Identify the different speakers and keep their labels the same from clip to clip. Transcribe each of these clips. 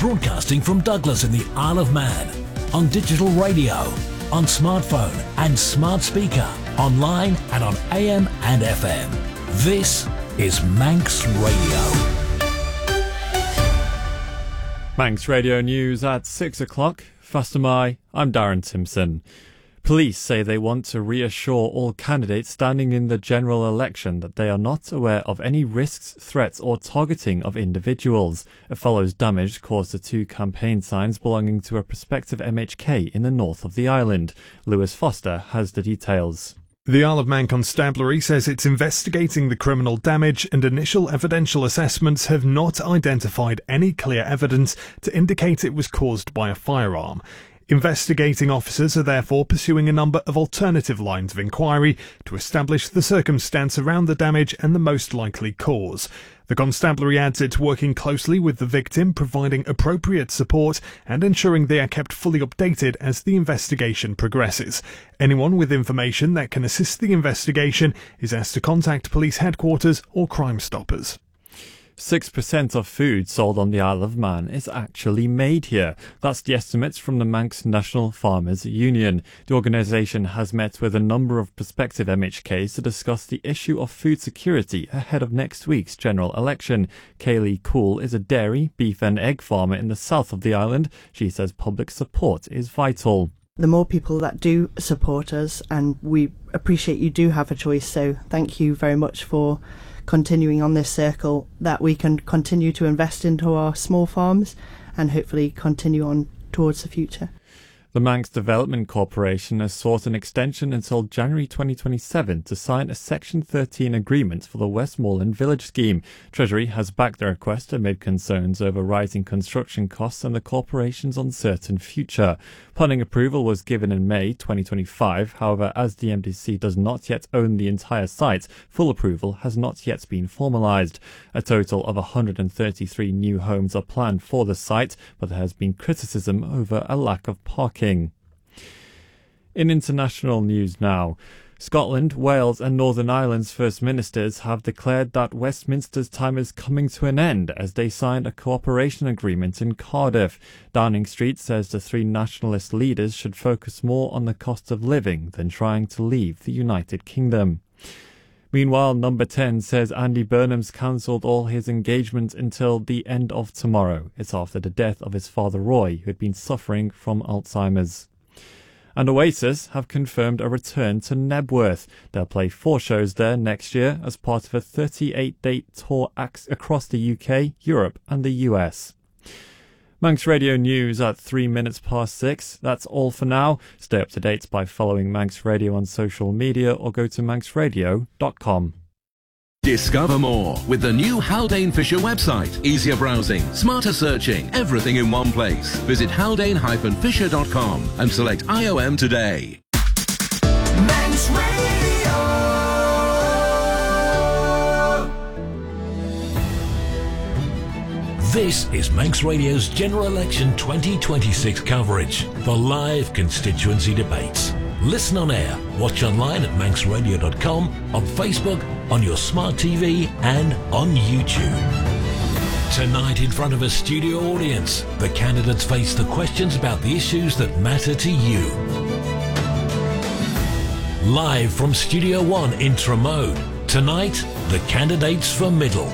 Speaker 1: Broadcasting from Douglas in the Isle of Man. On digital radio, on smartphone and smart speaker, online and on AM and FM. This is Manx Radio.
Speaker 2: Manx Radio News at 6 o'clock. Fastamai, I'm Darren Simpson. Police say they want to reassure all candidates standing in the general election that they are not aware of any risks, threats or targeting of individuals. It follows damage caused to two campaign signs belonging to a prospective MHK in the north of the island. Lewis Foster has the details.
Speaker 3: The Isle of Man Constabulary says it's investigating the criminal damage, and initial evidential assessments have not identified any clear evidence to indicate it was caused by a firearm. Investigating officers are therefore pursuing a number of alternative lines of inquiry to establish the circumstance around the damage and the most likely cause. The constabulary adds it's working closely with the victim, providing appropriate support and ensuring they are kept fully updated as the investigation progresses. Anyone with information that can assist the investigation is asked to contact police headquarters or Crime Stoppers.
Speaker 2: 6% of food sold on the Isle of Man is actually made here. That's the estimates from the Manx National Farmers Union. The organisation has met with a number of prospective MHKs to discuss the issue of food security ahead of next week's general election. Kaylee Cool is a dairy, beef and egg farmer in the south of the island. She says public support is vital.
Speaker 4: The more people that do support us, and we appreciate you do have a choice, so thank you very much for continuing on this circle, that we can continue to invest into our small farms and hopefully continue on towards the future.
Speaker 2: The Manx Development Corporation has sought an extension until January 2027 to sign a Section 13 agreement for the Westmoreland Village scheme. Treasury has backed the request amid concerns over rising construction costs and the corporation's uncertain future. Planning approval was given in May 2025. However, as the MDC does not yet own the entire site, full approval has not yet been formalised. A total of 133 new homes are planned for the site, but there has been criticism over a lack of parking. In international news now, Scotland, Wales and Northern Ireland's First Ministers have declared that Westminster's time is coming to an end as they signed a cooperation agreement in Cardiff. Downing Street says the three nationalist leaders should focus more on the cost of living than trying to leave the United Kingdom. Meanwhile, Number 10 says Andy Burnham's cancelled all his engagements until the end of tomorrow. It's after the death of his father Roy, who had been suffering from Alzheimer's. And Oasis have confirmed a return to Knebworth. They'll play 4 shows there next year as part of a 38-date tour across the UK, Europe and the US. Manx Radio News at 3 minutes past 6. That's all for now. Stay up to date by following Manx Radio on social media or go to manxradio.com.
Speaker 5: Discover more with the new Haldane Fisher website. Easier browsing, smarter searching, everything in one place. Visit haldane-fisher.com and select IOM today.
Speaker 1: Manx Radio. This is Manx Radio's General Election 2026 coverage for live constituency debates. Listen on air, watch online at manxradio.com, on Facebook, on your smart TV and on YouTube. Tonight in front of a studio audience, the candidates face the questions about the issues that matter to you. Live from Studio 1 in Tramode, tonight, the candidates for Middle.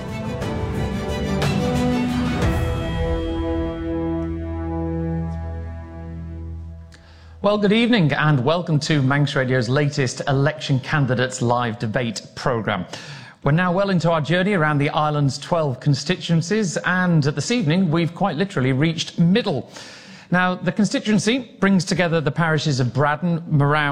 Speaker 6: Well, good evening and welcome to Manx Radio's latest Election Candidates Live Debate programme. We're now well into our journey around the island's 12 constituencies, and this evening we've quite literally reached Middle. Now, the constituency brings together the parishes of Braddon, Moran,